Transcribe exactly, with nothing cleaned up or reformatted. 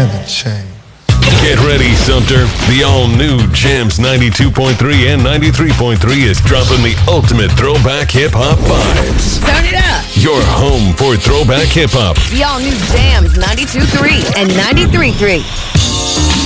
haven't changed. Get ready, Sumter. The all-new Jams ninety-two point three and ninety-three point three is dropping the ultimate throwback hip-hop vibes. Turn it up. Your home for throwback hip-hop. The all-new Jams ninety-two point three and ninety-three point three.